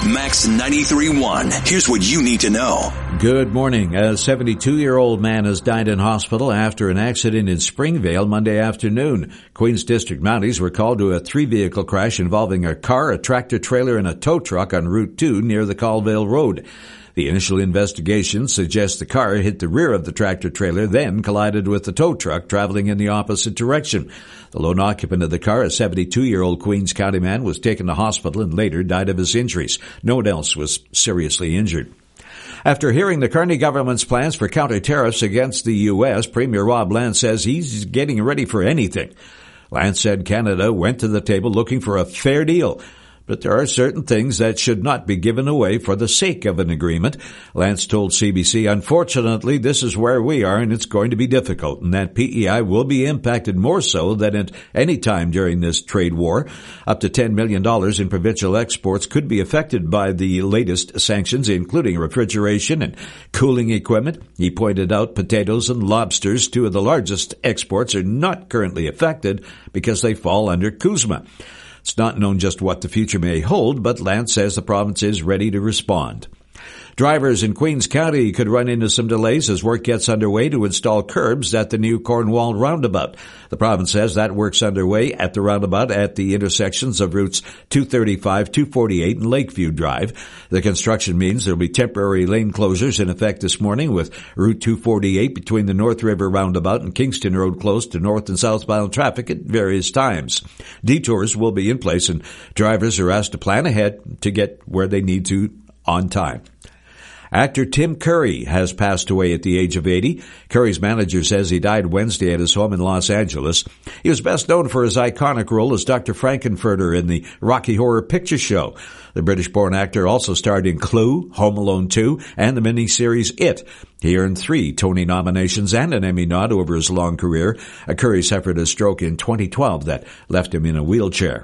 Max 93.1. Here's what you need to know. Good morning. A 72-year-old man has died in hospital after an accident in Springvale Monday afternoon. Queens District Mounties were called to a 3-vehicle crash involving a car, a tractor-trailer, and a tow truck on Route 2 near the Colville Road. The initial investigation suggests the car hit the rear of the tractor-trailer, then collided with the tow truck traveling in the opposite direction. The lone occupant of the car, a 72-year-old Queens County man, was taken to hospital and later died of his injuries. No one else was seriously injured. After hearing the Carney government's plans for counter-tariffs against the U.S., Premier Rob Lance says he's getting ready for anything. Lance said Canada went to the table looking for a fair deal, but there are certain things that should not be given away for the sake of an agreement. Lance told CBC, unfortunately, this is where we are and it's going to be difficult, and that PEI will be impacted more so than at any time during this trade war. Up to $10 million in provincial exports could be affected by the latest sanctions, including refrigeration and cooling equipment. He pointed out potatoes and lobsters, two of the largest exports, are not currently affected because they fall under CUSMA. It's not known just what the future may hold, but Lance says the province is ready to respond. Drivers in Queens County could run into some delays as work gets underway to install curbs at the new Cornwall roundabout. The province says that work's underway at the roundabout at the intersections of routes 235, 248, and Lakeview Drive. The construction means there will be temporary lane closures in effect this morning, with Route 248 between the North River roundabout and Kingston Road closed to north and southbound traffic at various times. Detours will be in place, and drivers are asked to plan ahead to get where they need to on time. Actor Tim Curry has passed away at the age of 80. Curry's manager says he died Wednesday at his home in Los Angeles. He was best known for his iconic role as Dr. Frankenfurter in the Rocky Horror Picture Show. The British-born actor also starred in Clue, Home Alone 2, and the miniseries It. He earned 3 Tony nominations and an Emmy nod over his long career. Curry suffered a stroke in 2012 that left him in a wheelchair.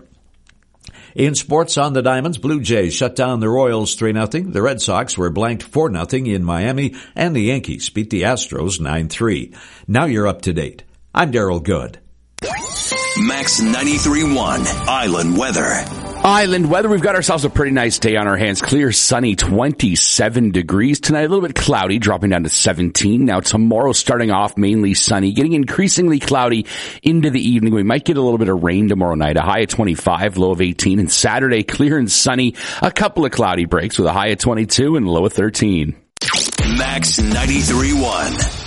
In sports on the Diamonds, Blue Jays shut down the Royals 3-0. The Red Sox were blanked 4-0 in Miami, and the Yankees beat the Astros 9-3. Now you're up to date. I'm Daryl Good. Max 93.1 Island Weather. Island weather, we've got ourselves a pretty nice day on our hands. Clear, sunny, 27 degrees. Tonight, a little bit cloudy, dropping down to 17. Now, tomorrow, starting off mainly sunny, getting increasingly cloudy into the evening. We might get a little bit of rain tomorrow night, a high of 25, low of 18. And Saturday, clear and sunny, a couple of cloudy breaks with a high of 22 and low of 13. Max 93.1.